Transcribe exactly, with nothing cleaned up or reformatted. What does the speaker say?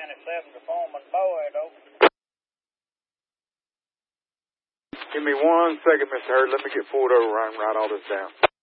ninety-seven to Foreman Boyd, over. Give me one second, Mister Hurd. Let me get pulled over and write all this down.